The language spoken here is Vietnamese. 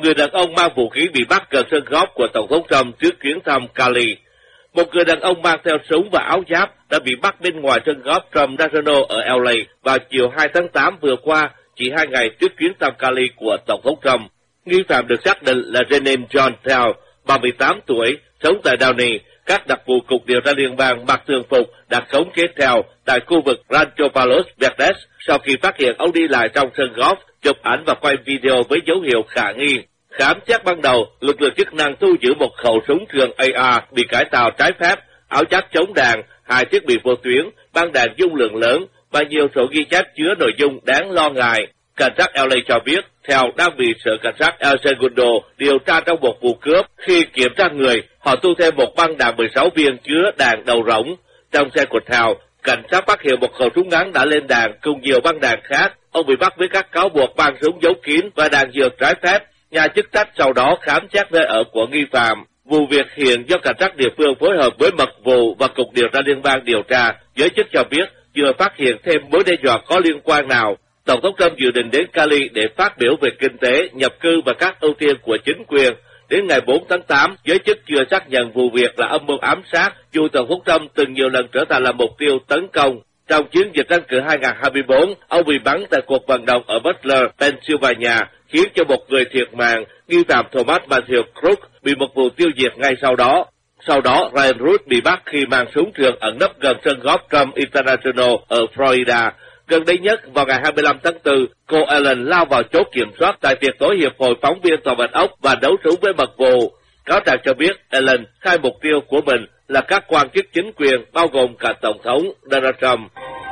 người đàn ông mang vũ khí bị bắt gần sân golf của Tổng thống Trump trước chuyến thăm Cali. Một người đàn ông mang theo súng và áo giáp đã bị bắt bên ngoài sân golf Trump National ở LA vào chiều 2 tháng 8 vừa qua, chỉ 2 ngày trước chuyến thăm Cali của Tổng thống Trump. Nghi phạm được xác định là Raymond John Thao, 38 tuổi, sống tại Downey. Các đặc vụ cục điều tra liên bang mặc thường phục đã khống chế Thao tại khu vực Rancho Palos Verdes sau khi phát hiện ông đi lại trong sân golf, chụp ảnh và quay video với dấu hiệu khả nghi. Khám xét ban đầu, lực lượng chức năng thu giữ một khẩu súng trường AR bị cải tạo trái phép, áo giáp chống đạn, 2 thiết bị vô tuyến, băng đạn dung lượng lớn và nhiều sổ ghi chép chứa nội dung đáng lo ngại. Cảnh sát LA cho biết, Thao đang bị sở cảnh sát El Segundo điều tra trong một vụ cướp. Khi kiểm tra người, họ thu thêm một băng đạn 16 viên chứa đạn đầu rỗng. Trong xe của Thao, cảnh sát phát hiện một khẩu súng ngắn đã lên đạn cùng nhiều băng đạn khác. Ông bị bắt với các cáo buộc mang súng giấu kín và đạn dược trái phép. Nhà chức trách sau đó khám xét nơi ở của nghi phạm. Vụ việc hiện do cảnh sát địa phương phối hợp với mật vụ và cục điều tra liên bang điều tra. Giới chức cho biết chưa phát hiện thêm mối đe dọa có liên quan nào. Tổng thống Trump dự định đến Cali để phát biểu về kinh tế, nhập cư và các ưu tiên của chính quyền. Đến ngày 4 tháng 8, giới chức chưa xác nhận vụ việc là âm mưu ám sát, dù Tổng thống Trump từng nhiều lần trở thành là mục tiêu tấn công. Trong chiến dịch tranh cử 2024, ông bị bắn tại cuộc vận động ở Butler, Pennsylvania, khiến cho một người thiệt mạng. Nghi phạm Thomas Matthew Crook bị một vụ tiêu diệt ngay sau đó. Sau đó, Ryan Root bị bắt khi mang súng trường ẩn nấp gần sân golf Trump International ở Florida. Gần đây nhất, vào ngày 25 tháng 4, cô Ellen lao vào chốt kiểm soát tại tiệc tối Hiệp hội phóng viên Tòa Bạch Ốc và đấu súng với mật vụ. Cáo trạng cho biết Ellen khai mục tiêu của mình là các quan chức chính quyền, bao gồm cả Tổng thống Donald Trump.